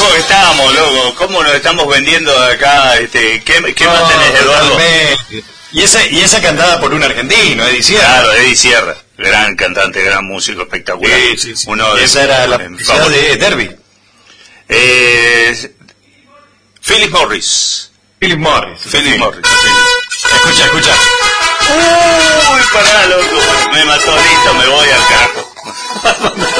vivo que estamos, loco. ¿Cómo nos estamos vendiendo acá? ¿Qué más tenés, Eduardo? Y esa cantada por un argentino, Eddie Sierra. Claro, Eddie Sierra. Gran cantante, gran músico, espectacular. Sí. Esa era la publicidad de Derby. Philip Morris. Philip Morris. Escucha. Uy, pará, loco. Me mató, listo, me voy al carajo.